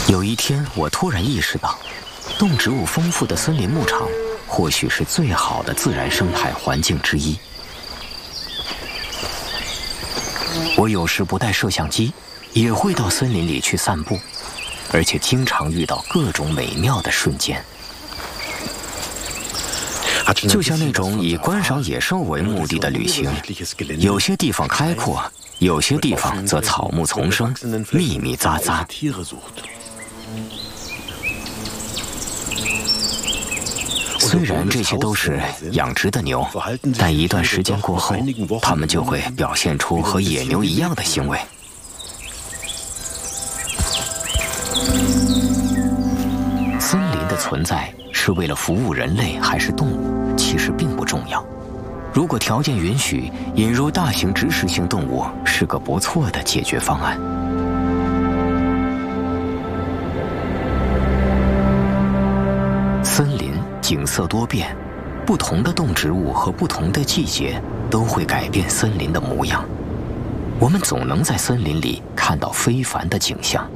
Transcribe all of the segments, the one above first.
有一天，我突然意识到，动植物丰富的森林牧场，或许是最好的自然生态环境之一。我有时不带摄像机，也会到森林里去散步，而且经常遇到各种美妙的瞬间。就像那种以观赏野兽为目的的旅行，有些地方开阔，有些地方则草木丛生，密密匝匝。虽然这些都是养殖的牛，但一段时间过后，它们就会表现出和野牛一样的行为。森林的存在是为了服务人类还是动物，其实并不重要。如果条件允许，引入大型植食性动物是个不错的解决方案。森林景色多变，不同的动植物和不同的季节都会改变森林的模样。我们总能在森林里看到非凡的景象。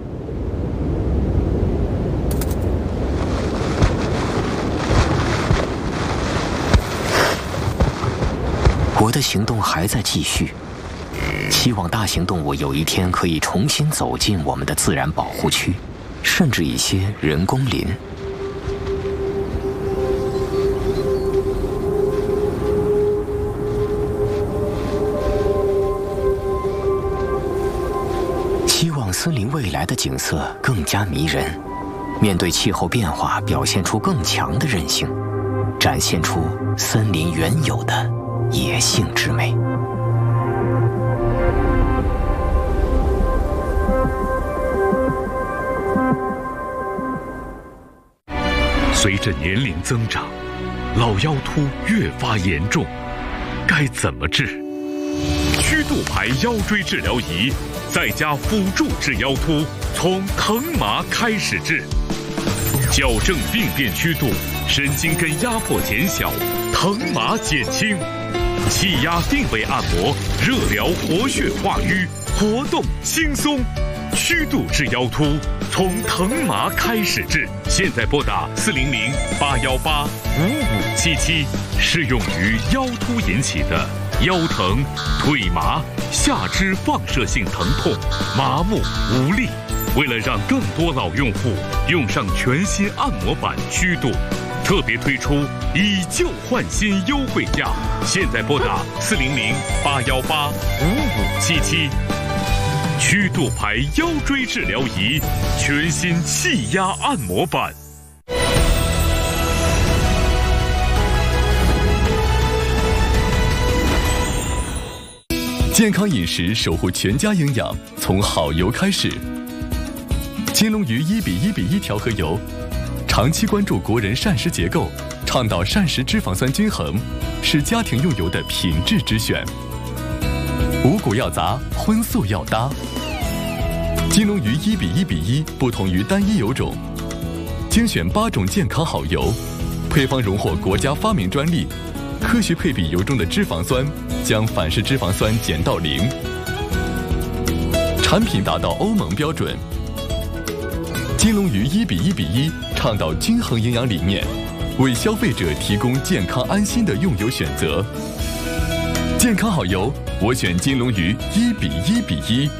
我的行动还在继续，希望大型动物有一天可以重新走进我们的自然保护区，甚至一些人工林。希望森林未来的景色更加迷人，面对气候变化表现出更强的韧性，展现出森林原有的野性之美。 随着年龄增长，老腰突越发严重，该怎么治？曲度牌腰椎治疗仪在家辅助治腰突，从疼麻开始治，矫正病变曲度，神经根压迫减小，疼麻减轻。气压定位按摩，热疗活血化瘀，活动轻松。曲度治腰突，从疼麻开始治。现在拨打400-818-5577，适用于腰突引起的腰疼、腿麻、下肢放射性疼痛、麻木无力。为了让更多老用户用上全新按摩板曲度，特别推出以旧换新优惠价，现在拨打400-818-5577。曲度牌腰椎治疗仪，全新气压按摩板。 健康饮食，守护全家营养，从好油开始。金龙鱼1:1:1调和油，长期关注国人膳食结构，倡导膳食脂肪酸均衡，是家庭用油的品质之选。五谷要杂，荤素要搭。金龙鱼1:1:1不同于单一油种，精选8种健康好油，配方荣获国家发明专利，科学配比油中的脂肪酸，将反式脂肪酸减到0，产品达到欧盟标准。金龙鱼1:1:1倡导均衡营养理念，为消费者提供健康安心的用油选择。健康好油，我选金龙鱼1:1:1。